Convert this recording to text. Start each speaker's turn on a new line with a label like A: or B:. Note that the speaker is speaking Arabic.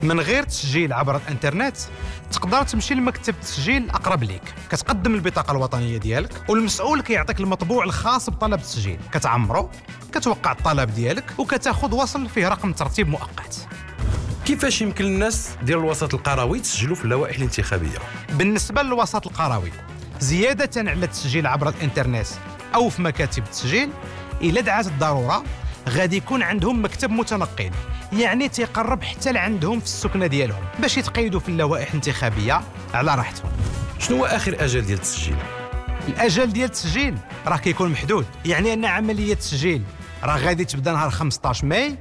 A: من غير تسجيل عبر الانترنت تقدر تمشي لمكتب التسجيل الاقرب ليك، كتقدم البطاقه الوطنيه ديالك والمسؤول كيعطيك المطبوع الخاص بطلب التسجيل، كتعمرو، كتوقع الطلب ديالك وكتاخذ وصل فيه رقم ترتيب مؤقت.
B: كيفاش يمكن الناس ديال الوسط القروي تسجلوا في اللوائح الانتخابيه؟
A: بالنسبه للوسط القروي، زياده على التسجيل عبر الانترنت او في مكاتب التسجيل، الا دعات الضروره غادي يكون عندهم مكتب متنقل، يعني تيقرب حتى لعندهم في السكنه ديالهم باش يتقيدوا في اللوائح الانتخابيه على راحتهم.
B: شنو هو اخر اجل ديال التسجيل؟
A: الاجل ديال التسجيل راه كيكون محدود، يعني ان عمليه التسجيل راه غادي تبدا نهار 15 ماي